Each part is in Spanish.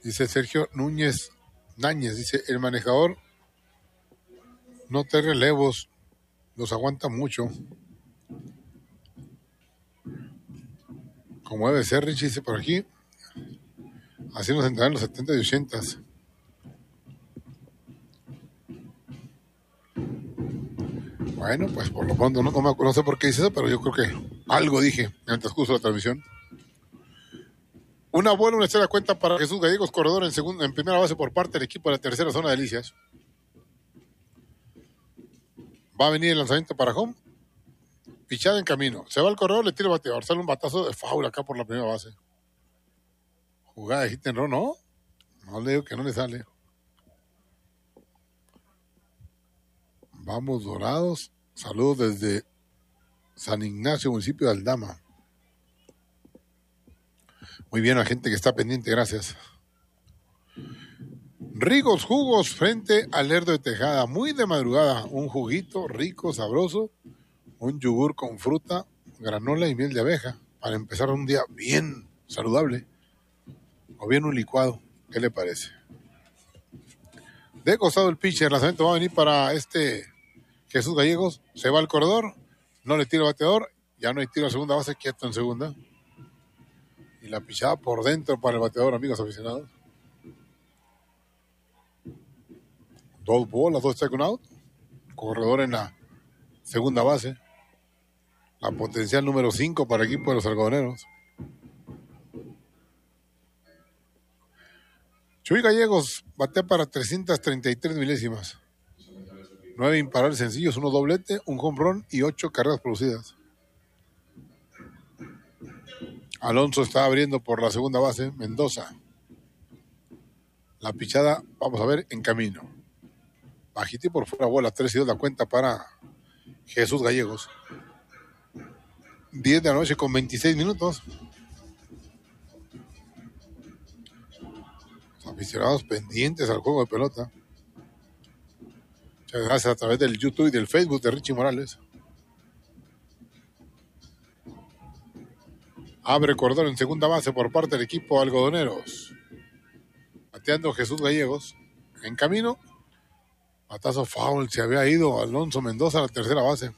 Dice Sergio Núñez Náñez, dice, el manejador no te relevos, los aguanta mucho. Como debe ser, Richie, dice por aquí. Así nos entrarán los 70 y 80. Bueno, pues por lo pronto no sé por qué dice eso, pero yo creo que algo dije en el transcurso de la transmisión. Una buena, una estrella cuenta para Jesús Gallegos, corredor en primera base por parte del equipo de la tercera zona de Delicias. Va a venir el lanzamiento para home. Pichada en camino. Se va el corredor, le tira el bateador. Sale un batazo de foul acá por la primera base. Jugada de hit and run, ¿no? No le digo que no le sale. Vamos, Dorados. Saludos desde San Ignacio, municipio de Aldama. Muy bien, la gente que está pendiente, gracias. Ricos jugos frente al Lerdo de Tejada. Muy de madrugada. Un juguito rico, sabroso. Un yogur con fruta, granola y miel de abeja. Para empezar un día bien saludable. O bien un licuado. ¿Qué le parece? De costado el pitcher. El lanzamiento va a venir para Jesús Gallegos. Se va al corredor. No le tira el bateador. Ya no hay tiro a segunda base. Quieto en segunda. Y la pichada por dentro para el bateador, amigos aficionados. 2 bolas, 2 strike, 1 out. Corredor en la segunda base. La potencial número 5 para el equipo de los algodoneros. Chuy Gallegos batea para 333 milésimas. 9 imparables sencillos, 1 doblete, 1 home run y 8 carreras producidas. Alonso está abriendo por la segunda base. Mendoza. La pichada, vamos a ver, en camino. Bajito y por fuera bola. 3-2 la cuenta para Jesús Gallegos. 10 de la noche con 26 minutos. Los aficionados pendientes al juego de pelota. Muchas gracias a través del YouTube y del Facebook de Richie Morales. Abre corredor en segunda base por parte del equipo algodoneros. Bateando Jesús Gallegos. En camino. Batazo foul. Se había ido Alonso Mendoza a la tercera base.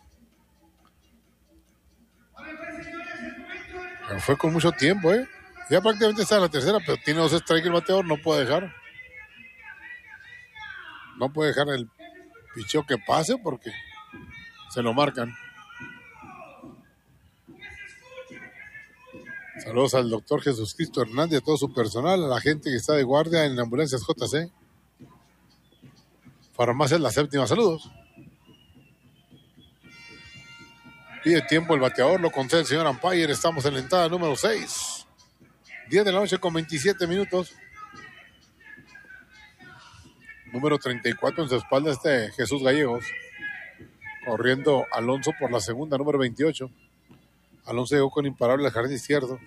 Pero fue con mucho tiempo, ¿eh? Ya prácticamente está en la tercera, pero tiene 2 strikes el bateador. No puede dejar. No puede dejar el picheo que pase porque se lo marcan. Saludos al doctor Jesús Cristo Hernández y a todo su personal, a la gente que está de guardia en ambulancias JC. Farmacias La Séptima, saludos. Pide tiempo el bateador, lo concede el señor Umpire. Estamos en la entrada número 6. 10 de la noche con 27 minutos. Número 34 en su espalda Jesús Gallegos. Corriendo Alonso por la segunda, número 28. Alonso llegó con imparable al jardín izquierdo.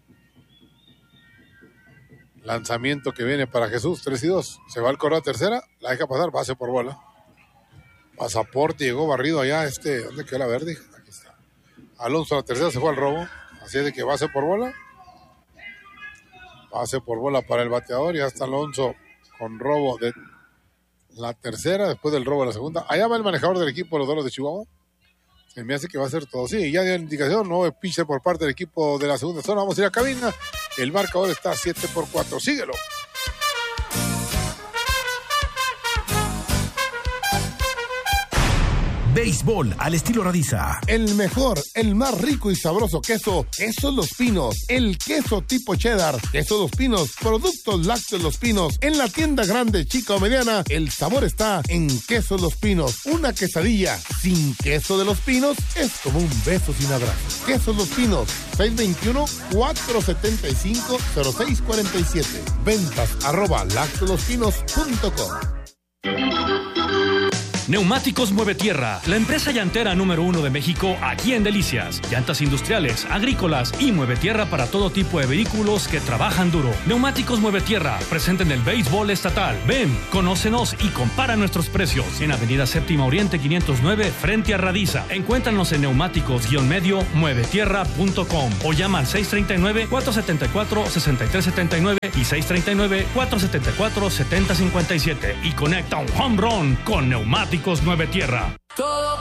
Lanzamiento que viene para Jesús, 3-2. Se va al corredor a tercera, la deja pasar, base por bola. Pasaporte, llegó barrido allá, ¿dónde quedó la verde? Aquí está. Alonso a la tercera se fue al robo, así es de que base por bola. Base por bola para el bateador y hasta Alonso con robo de la tercera, después del robo de la segunda. Allá va el manejador del equipo de los Dorados de Chihuahua. Se me hace que va a ser todo. Sí, ya dio indicación, nuevo pitcher por parte del equipo de la segunda zona. Vamos a ir a cabina. El marcador está 7-4. Síguelo. Béisbol al estilo Radiza. El mejor, el más rico y sabroso queso, Quesos Los Pinos. El queso tipo cheddar, Quesos Los Pinos. Productos lácteos Los Pinos. En la tienda grande, chica o mediana, el sabor está en Quesos Los Pinos. Una quesadilla sin queso de Los Pinos es como un beso sin abrazo. Quesos Los Pinos, 621-475-0647. Ventas @lacteolospinos.com. Neumáticos Mueve Tierra, la empresa llantera número 1 de México aquí en Delicias. Llantas industriales, agrícolas y Mueve Tierra para todo tipo de vehículos que trabajan duro. Neumáticos Mueve Tierra, presente en el béisbol estatal. Ven, conócenos y compara nuestros precios. En Avenida Séptima Oriente 509, frente a Radiza. Encuéntranos en neumáticos-medio muevetierra.com o llama al 639-474-6379 y 639-474-7057 y conecta un home run con Neumáticos Mueve Tierra.